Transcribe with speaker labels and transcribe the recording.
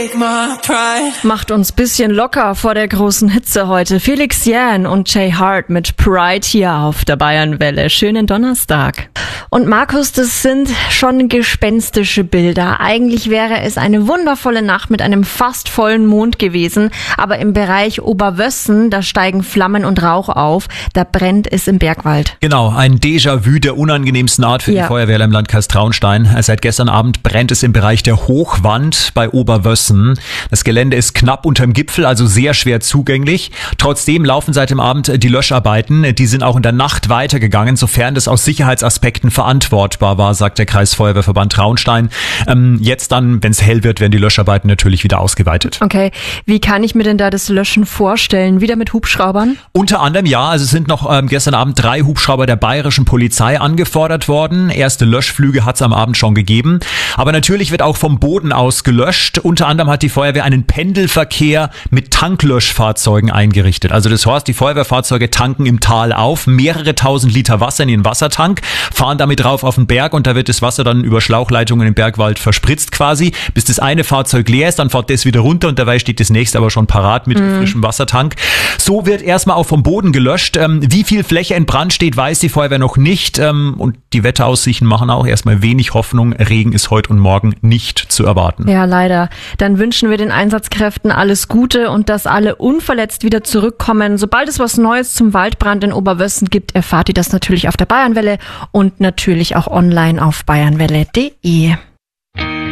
Speaker 1: take my pride.
Speaker 2: Macht uns bisschen locker vor der großen Hitze heute. Felix Jähn und Jay Hart mit Pride hier auf der Bayernwelle. Schönen Donnerstag. Und Markus, das sind schon gespenstische Bilder. Eigentlich wäre es eine wundervolle Nacht mit einem fast vollen Mond gewesen. Aber im Bereich Oberwössen, da steigen Flammen und Rauch auf. Da brennt es im Bergwald.
Speaker 3: Genau, ein Déjà-vu der unangenehmsten Art für die Feuerwehrler im Landkreis Traunstein. Seit gestern Abend brennt es im Bereich der Hochwand bei Oberwössen. Das Gelände ist knapp unterm Gipfel, also sehr schwer zugänglich. Trotzdem laufen seit dem Abend die Löscharbeiten. Die sind auch in der Nacht weitergegangen, sofern das aus Sicherheitsaspekten verantwortbar war, sagt der Kreisfeuerwehrverband Traunstein. Jetzt dann, wenn es hell wird, werden die Löscharbeiten natürlich wieder ausgeweitet.
Speaker 2: Okay, wie kann ich mir denn da das Löschen vorstellen? Wieder mit Hubschraubern?
Speaker 3: Unter anderem ja, also es sind noch gestern Abend 3 Hubschrauber der bayerischen Polizei angefordert worden. Erste Löschflüge hat es am Abend schon gegeben. Aber natürlich wird auch vom Boden aus gelöscht. Unter anderem hat die Feuerwehr einen Pendelverkehr mit Tanklöschfahrzeugen eingerichtet. Also das heißt, die Feuerwehrfahrzeuge tanken im Tal auf, mehrere tausend Liter Wasser in den Wassertank, fahren damit rauf auf den Berg und da wird das Wasser dann über Schlauchleitungen im Bergwald verspritzt quasi, bis das eine Fahrzeug leer ist, dann fährt das wieder runter und dabei steht das nächste aber schon parat mit frischem Wassertank. So wird erstmal auch vom Boden gelöscht. Wie viel Fläche in Brand steht, weiß die Feuerwehr noch nicht. Und die Wetteraussichten machen auch erstmal wenig Hoffnung. Regen ist heute und morgen nicht zu erwarten.
Speaker 2: Ja, leider. Dann wünschen wir den Einsatzkräften alles Gute und dass alle unverletzt wieder zurückkommen. Sobald es was Neues zum Waldbrand in Oberwössen gibt, erfahrt ihr das natürlich auf der Bayernwelle und natürlich auch online auf bayernwelle.de.